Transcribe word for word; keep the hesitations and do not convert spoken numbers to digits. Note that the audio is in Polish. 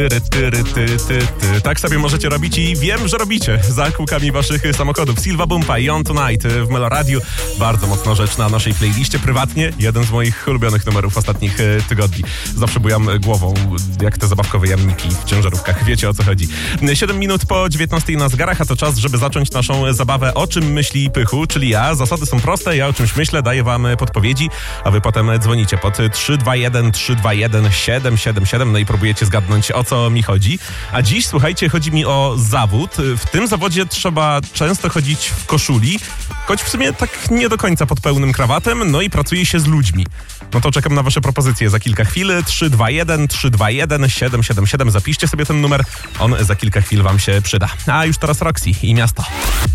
Tyry, tyry, ty, ty, ty. Tak sobie możecie robić i wiem, że robicie za kółkami waszych samochodów. Silva Bumpa i On Tonight w Meloradiu. Bardzo mocna rzecz na naszej playliście. Prywatnie jeden z moich ulubionych numerów ostatnich tygodni. Zawsze bujam głową, jak te zabawkowe jamniki w ciężarówkach. Wiecie, o co chodzi. siedem minut po dziewiętnastej na zegarach, a to czas, żeby zacząć naszą zabawę O czym myśli Pychu, czyli ja. Zasady są proste, ja o czymś myślę, daję wam podpowiedzi, a wy potem dzwonicie pod trzy dwa jeden trzy dwa jeden siedem siedem siedem, no i próbujecie zgadnąć, o co mi chodzi. A dziś, słuchajcie, chodzi mi o zawód. W tym zawodzie trzeba często chodzić w koszuli, choć w sumie tak nie do końca pod pełnym krawatem, no i pracuje się z ludźmi. No to czekam na wasze propozycje za kilka chwil. trzy dwa jeden trzy dwa jeden siedem siedem siedem. Zapiszcie sobie ten numer, on za kilka chwil wam się przyda. A już teraz Roxy i Miasto.